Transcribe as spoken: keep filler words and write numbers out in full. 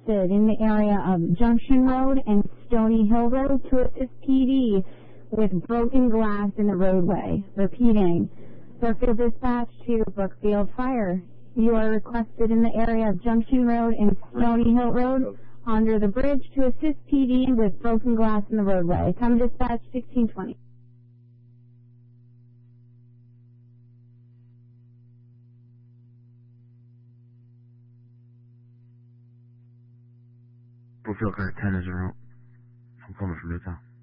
requested in the area of Junction Road and Stony Hill Road to assist P D with broken glass in the roadway. Repeating, Brookfield Dispatch to Brookfield Fire. You are requested in the area of Junction Road and Stony Hill Road under the bridge to assist P D with broken glass in the roadway. Come dispatch sixteen twenty. Brookfield Car ten is en route. I'm calling from Newtown.